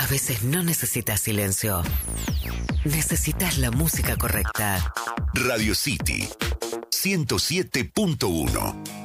veces no necesitas silencio. Necesitas la música correcta. Radio City 107.1.